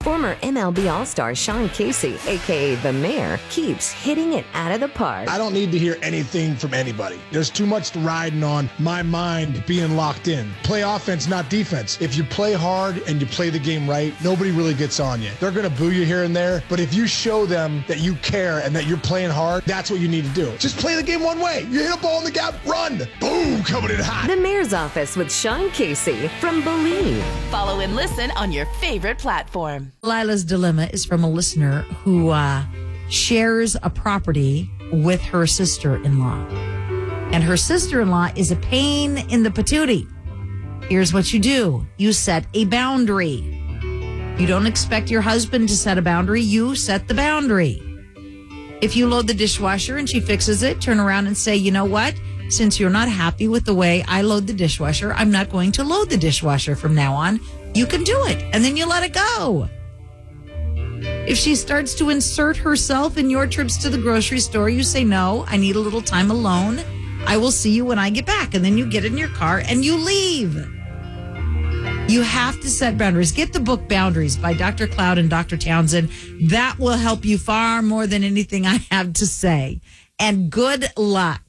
Former MLB All-Star Sean Casey, a.k.a. The Mayor, keeps hitting it out of the park. I don't need to hear anything from anybody. There's too much riding on my mind being locked in. Play offense, not defense. If you play hard and you play the game right, nobody really gets on you. They're going to boo you here and there, but if you show them that you care and that you're playing hard, that's what you need to do. Just play the game one way. You hit a ball in the gap, run. Boom, coming in hot. The Mayor's Office with Sean Casey from Believe. Follow and listen on your favorite platform. Lila's dilemma is from a listener who shares a property with her sister-in-law. And her sister-in-law is a pain in the patootie. Here's what you do. You set a boundary. You don't expect your husband to set a boundary. You set the boundary. If you load the dishwasher and she fixes it, turn around and say, you know what? Since you're not happy with the way I load the dishwasher, I'm not going to load the dishwasher from now on. You can do it. And then you let it go. If she starts to insert herself in your trips to the grocery store, you say, no, I need a little time alone. I will see you when I get back. And then you get in your car and you leave. You have to set boundaries. Get the book Boundaries by Dr. Cloud and Dr. Townsend. That will help you far more than anything I have to say. And good luck.